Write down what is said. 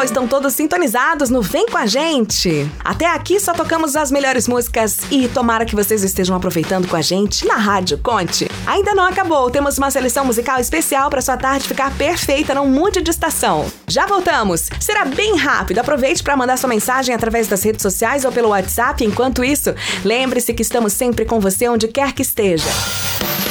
pessoal estão todos sintonizados no Vem Com a Gente. Até aqui só tocamos as melhores músicas e tomara que vocês estejam aproveitando com a gente na Rádio Conte. Ainda não acabou, temos uma seleção musical especial para sua tarde ficar perfeita, não mude de estação. Já voltamos, será bem rápido, aproveite para mandar sua mensagem através das redes sociais ou pelo WhatsApp. Enquanto isso, lembre-se que estamos sempre com você onde quer que esteja.